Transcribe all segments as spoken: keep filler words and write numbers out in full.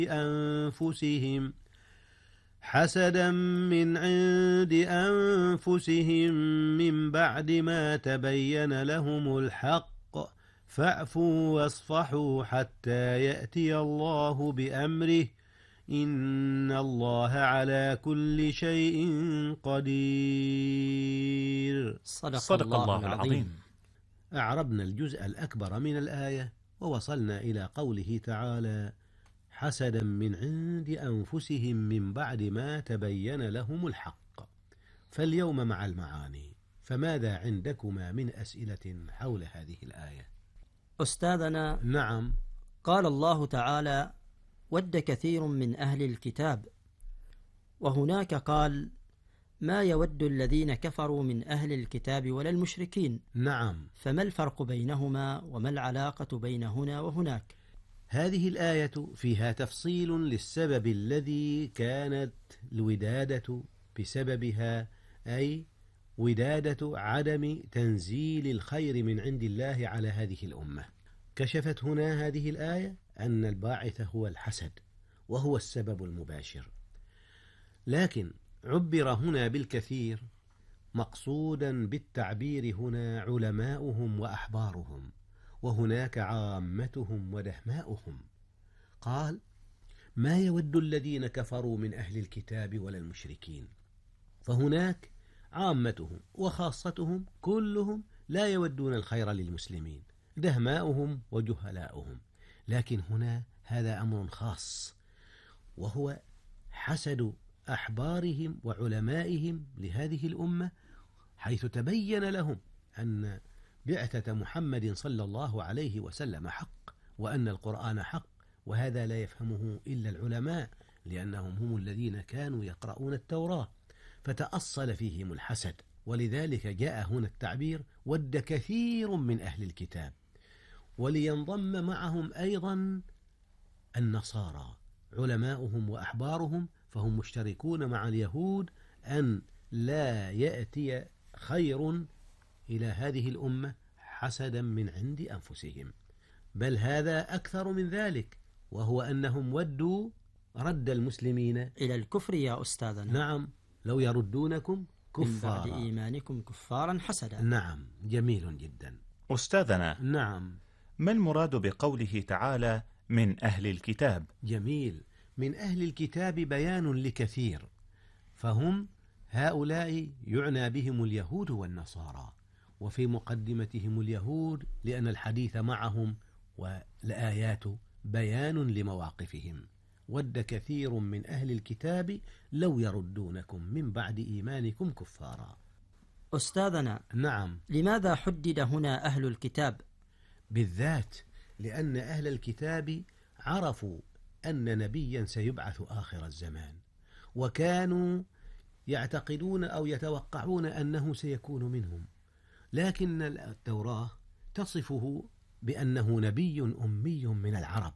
أنفسهم حسدا من عند أنفسهم من بعد ما تبين لهم الحق فاعفوا واصفحوا حتى يأتي الله بأمره إن الله على كل شيء قدير. صدق, صدق الله, الله العظيم. أعربنا الجزء الأكبر من الآية ووصلنا إلى قوله تعالى حسدا من عند أنفسهم من بعد ما تبين لهم الحق. فاليوم مع المعاني، فماذا عندكما من أسئلة حول هذه الآية؟ أستاذنا، نعم. قال الله تعالى ود كثير من أهل الكتاب، وهناك قال ما يود الذين كفروا من أهل الكتاب ولا المشركين. نعم. فما الفرق بينهما وما العلاقة بين هنا وهناك؟ هذه الآية فيها تفصيل للسبب الذي كانت الودادة بسببها، أي ودادة عدم تنزيل الخير من عند الله على هذه الأمة. كشفت هنا هذه الآية أن الباعث هو الحسد، وهو السبب المباشر، لكن عبر هنا بالكثير، مقصودا بالتعبير هنا علماؤهم وأحبارهم، وهناك عامتهم ودهماؤهم. قال ما يود الذين كفروا من أهل الكتاب ولا المشركين، فهناك عامتهم وخاصتهم كلهم لا يودون الخير للمسلمين، دهماؤهم وجهلاؤهم. لكن هنا هذا أمر خاص، وهو حسد أحبارهم وعلمائهم لهذه الأمة، حيث تبين لهم أن بعثة محمد صلى الله عليه وسلم حق، وأن القرآن حق، وهذا لا يفهمه إلا العلماء، لأنهم هم الذين كانوا يقرؤون التوراة، فتأصل فيهم الحسد. ولذلك جاء هنا التعبير ود كثير من أهل الكتاب، ولينضم معهم أيضا النصارى علماؤهم وأحبارهم، فهم مشتركون مع اليهود أن لا يأتي خير إلى هذه الأمة حسدا من عند أنفسهم، بل هذا أكثر من ذلك، وهو أنهم ودوا رد المسلمين إلى الكفر يا أستاذنا. نعم، لو يردونكم كفارا من بعد إيمانكم كفارا حسدا. نعم، جميل جدا. أستاذنا، نعم، ما المراد بقوله تعالى من أهل الكتاب؟ جميل. من أهل الكتاب بيان لكثير، فهم هؤلاء يعنى بهم اليهود والنصارى، وفي مقدمتهم اليهود لأن الحديث معهم والآيات بيان لمواقفهم. ود كثير من أهل الكتاب لو يردونكم من بعد إيمانكم كفارا. أستاذنا، نعم، لماذا حدد هنا أهل الكتاب بالذات؟ لأن أهل الكتاب عرفوا أن نبيا سيبعث آخر الزمان، وكانوا يعتقدون أو يتوقعون أنه سيكون منهم، لكن التوراة تصفه بأنه نبي أمي من العرب،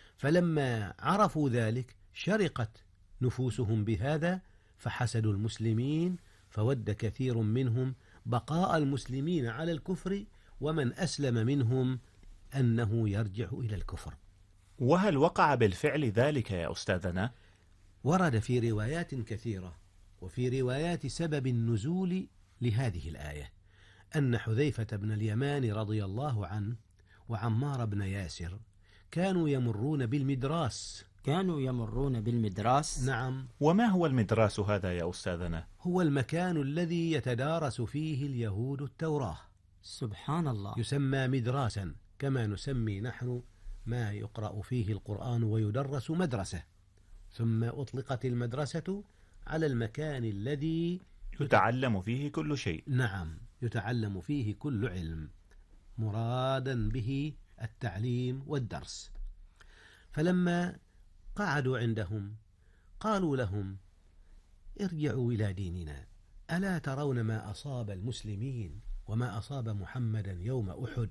فلما عرفوا ذلك شرقت نفوسهم بهذا، فحسدوا المسلمين، فود كثير منهم بقاء المسلمين على الكفر، ومن أسلم منهم أنه يرجع إلى الكفر. وهل وقع بالفعل ذلك يا أستاذنا؟ ورد في روايات كثيرة، وفي روايات سبب النزول لهذه الآية أن حذيفة بن اليمان رضي الله عنه وعمار بن ياسر كانوا يمرون بالمدراس. كانوا يمرون بالمدراس؟ نعم. وما هو المدراس هذا يا أستاذنا؟ هو المكان الذي يتدارس فيه اليهود التوراة. سبحان الله. يسمى مدراسا، كما نسمي نحن ما يقرأ فيه القرآن ويدرس مدرسة، ثم أطلقت المدرسة على المكان الذي يتعلم فيه كل شيء. نعم، يتعلم فيه كل علم، مرادا به التعليم والدرس. فلما قعدوا عندهم قالوا لهم ارجعوا إلى ديننا، ألا ترون ما أصاب المسلمين وما أصاب محمدا يوم أحد؟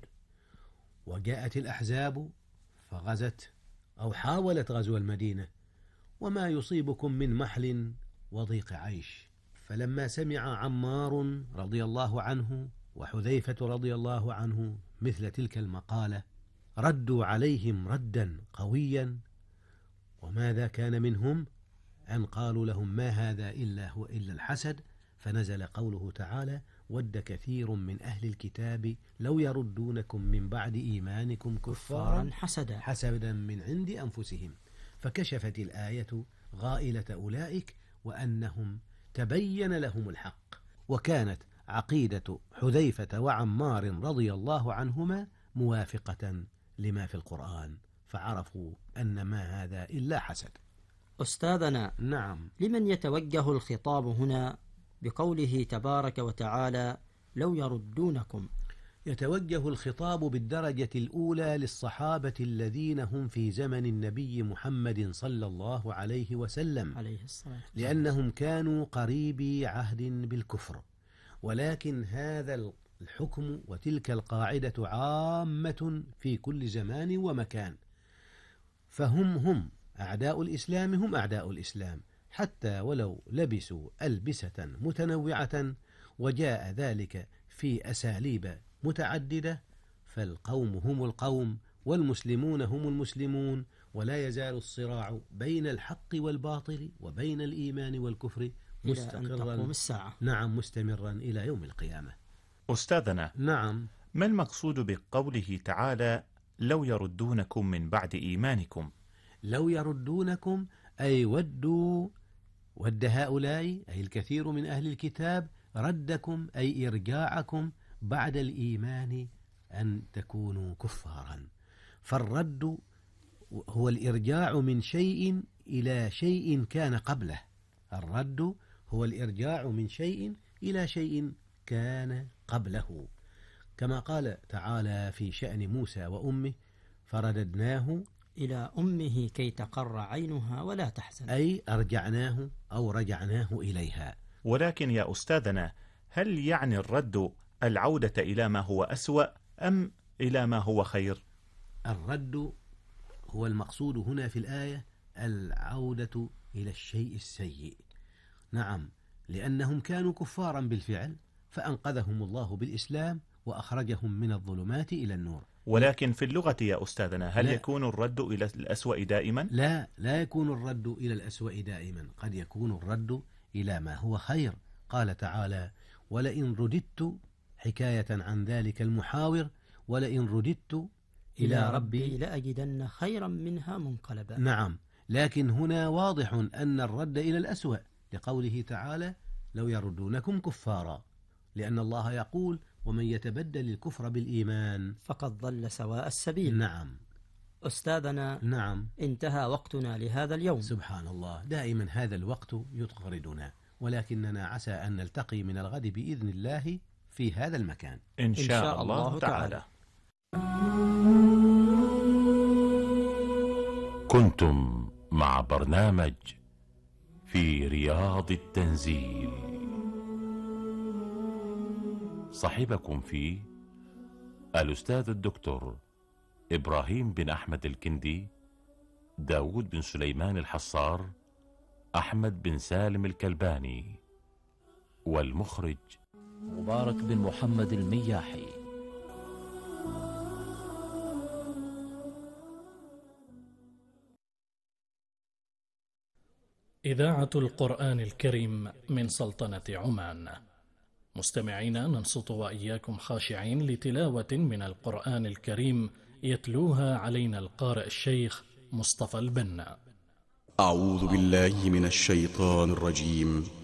وجاءت الأحزاب فغزت أو حاولت غزو المدينة، وما يصيبكم من محل وضيق عيش. فلما سمع عمار رضي الله عنه وحذيفة رضي الله عنه مثل تلك المقالة ردوا عليهم ردا قويا، وماذا كان منهم؟ أن قالوا لهم ما هذا إلا هو إلا الحسد، فنزل قوله تعالى ود كثير من أهل الكتاب لو يردونكم من بعد إيمانكم كفارا حسدا حسدا من عند أنفسهم. فكشفت الآية غائلة أولئك وأنهم تبين لهم الحق، وكانت عقيدة حذيفة وعمار رضي الله عنهما موافقة لما في القرآن، فعرفوا أن ما هذا إلا حسد. أستاذنا، نعم، لمن يتوجه الخطاب هنا بقوله تبارك وتعالى لو يردونكم؟ يتوجه الخطاب بالدرجة الأولى للصحابة الذين هم في زمن النبي محمد صلى الله عليه وسلم، عليه الصلاة والسلام، لأنهم كانوا قريبي عهد بالكفر، ولكن هذا الحكم وتلك القاعدة عامة في كل زمان ومكان، فهم هم أعداء الإسلام هم أعداء الإسلام حتى ولو لبسوا ألبسة متنوعة وجاء ذلك في أساليب متعددة، فالقوم هم القوم والمسلمون هم المسلمون، ولا يزال الصراع بين الحق والباطل وبين الإيمان والكفر مستقرا الساعة. نعم مستمرا إلى يوم القيامة. أستاذنا، نعم، ما المقصود بقوله تعالى لو يردونكم من بعد إيمانكم؟ لو يردونكم أي ودوا ود هؤلاء أي الكثير من أهل الكتاب ردكم أي إرجاعكم بعد الإيمان أن تكونوا كفارا. فالرد هو الإرجاع من شيء إلى شيء كان قبله، الرد هو الإرجاع من شيء إلى شيء كان قبله، كما قال تعالى في شأن موسى وأمه فرددناه إلى أمه كي تقر عينها ولا تحزن، أي أرجعناه أو رجعناه إليها. ولكن يا أستاذنا، هل يعني الرد العودة إلى ما هو أسوأ أم إلى ما هو خير؟ الرد هو المقصود هنا في الآية العودة إلى الشيء السيء، نعم، لأنهم كانوا كفارا بالفعل فأنقذهم الله بالإسلام وأخرجهم من الظلمات إلى النور. ولكن في اللغة يا أستاذنا هل لا. يكون الرد إلى الأسوأ دائما؟ لا، لا يكون الرد إلى الأسوأ دائما، قد يكون الرد إلى ما هو خير. قال تعالى ولئن رددت حكاية عن ذلك المحاور ولئن رددت إلى ربي لأجدن خيرا منها منقلبا. نعم، لكن هنا واضح أن الرد إلى الأسوأ لقوله تعالى لو يردونكم كفارا، لأن الله يقول ومن يتبدل الكفر بالإيمان فقد ضل سواء السبيل. نعم. أستاذنا، نعم، انتهى وقتنا لهذا اليوم. سبحان الله، دائما هذا الوقت يطردنا، ولكننا عسى أن نلتقي من الغد بإذن الله في هذا المكان إن شاء, إن شاء الله, الله تعالى. كنتم مع برنامج في رياض التنزيل، صاحبكم فيه الأستاذ الدكتور إبراهيم بن أحمد الكندي، داود بن سليمان الحصار، أحمد بن سالم الكلباني، والمخرج مبارك بن محمد المياحي. إذاعة القرآن الكريم من سلطنة عمان. مستمعينا، ننصت وإياكم خاشعين لتلاوة من القرآن الكريم يتلوها علينا القارئ الشيخ مصطفى البنا. أعوذ بالله من الشيطان الرجيم.